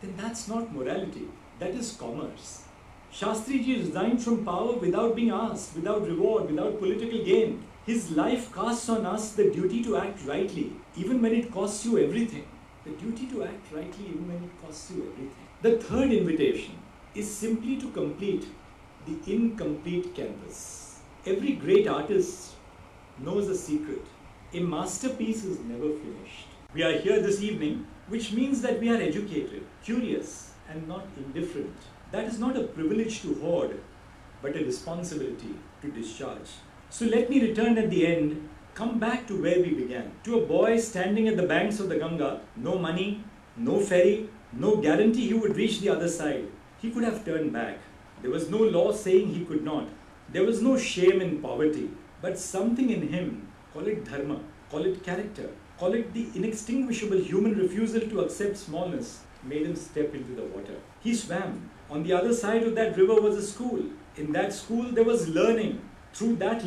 then that's not morality, that is commerce. Shastriji resigned from power without being asked, without reward, without political gain. His life casts on us the duty to act rightly, even when it costs you everything. The duty to act rightly, even when it costs you everything. The third invitation is simply to complete the incomplete canvas. Every great artist knows a secret. A masterpiece is never finished. We are here this evening, which means that we are educated, curious, and not indifferent. That is not a privilege to hoard, but a responsibility to discharge. So let me return at the end, come back to where we began. To a boy standing at the banks of the Ganga, no money, no ferry, no guarantee he would reach the other side. He could have turned back. There was no law saying he could not. There was no shame in poverty, but something in him, call it dharma, call it character, call it the inextinguishable human refusal to accept smallness, made him step into the water. He swam. On the other side of that river was a school. In that school there was learning. Through that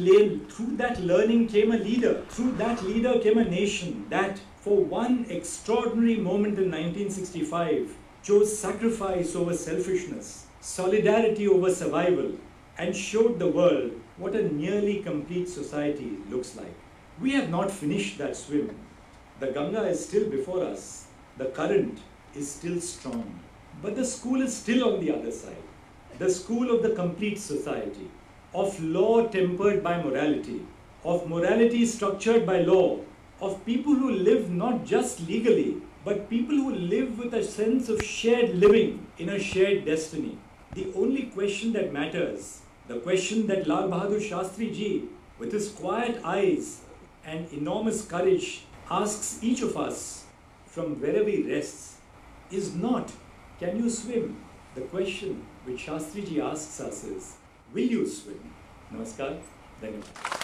learning came a leader. Through that leader came a nation that, for one extraordinary moment in 1965, chose sacrifice over selfishness, solidarity over survival, and showed the world what a nearly complete society looks like. We have not finished that swim. The Ganga is still before us. The current is still strong. But the school is still on the other side. The school of the complete society, of law tempered by morality, of morality structured by law, of people who live not just legally, but people who live with a sense of shared living in a shared destiny. The only question that matters, the question that Lal Bahadur Shastri Ji, with his quiet eyes and enormous courage, asks each of us from wherever he rests, is not, can you swim? The question which Shastri Ji asks us is, will you swim? Namaskar, Dhanyavad.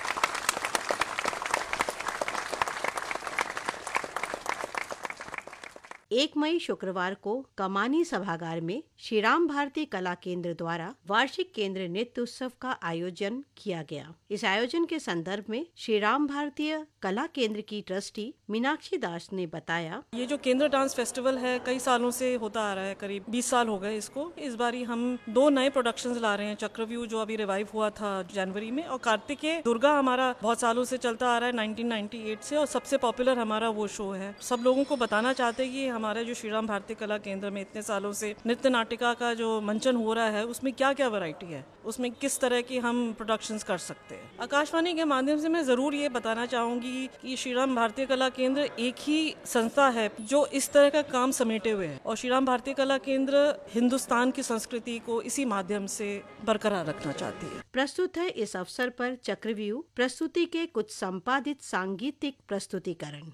1 मई शुक्रवार को कमानी सभागार में श्री राम भारती कला केंद्र द्वारा वार्षिक केंद्र नृत्य उत्सव का आयोजन किया गया। इस आयोजन के संदर्भ में श्री राम भारतीय कला केंद्र की ट्रस्टी मीनाक्षी दास ने बताया, ये जो केंद्र डांस फेस्टिवल है कई सालों से होता आ रहा है, करीब 20 साल हो गए इसको। इस बारी हम 2 नए प्रोडक्शंस ला रहे हैं, चक्रव्यूह जो अभी रिवाइव हुआ था जनवरी में, और कार्तिकेय दुर्गा हमारा बहुत सालों से चलता आ रहा है 1998 से, और सबसे पॉपुलर हमारा वो शो है। सब लोगों को बताना चाहते हैं कि हमारा जो श्री राम भारती कला केंद्र में इतने सालों से नृत्य नाटिका का जो मंचन हो रहा है उसमें क्या क्या वैरायटी है, उसमें किस तरह की हम प्रोडक्शंस कर सकते हैं। आकाशवाणी के माध्यम से मैं जरूर ये बताना चाहूंगी कि श्री राम भारतीय कला केंद्र एक ही संस्था है जो इस तरह का काम समेटे हुए है, और श्री राम भारतीय कला केंद्र हिंदुस्तान की संस्कृति को इसी माध्यम से बरकरार रखना चाहती है। प्रस्तुत है इस अवसर पर चक्रव्यूह प्रस्तुति के कुछ संपादित सांगीतिक प्रस्तुतिकरण।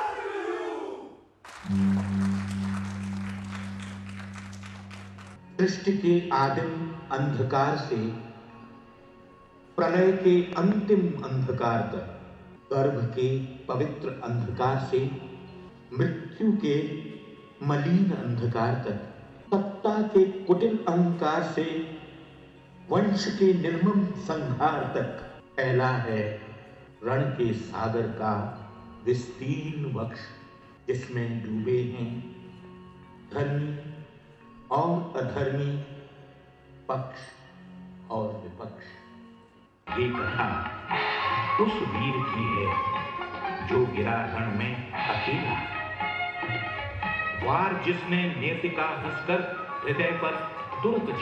सृष्टि के आदिम अंधकार से प्रलय के अंतिम अंधकार तक, गर्भ के पवित्र अंधकार से मृत्यु के मलिन अंधकार तक, सत्ता के कुटिल अहंकार से वंश के निर्मम संहार तक फैला है रण के सागर का विस्तीर्ण वक्ष, जिसमें डूबे हैं धर्मी और अधर्मी, पक्ष और विपक्ष। ये कथा उस वीर की है जो गिरा रण में अकेला, वार जिसने नियति का हंसकर हृदय पर तुरंत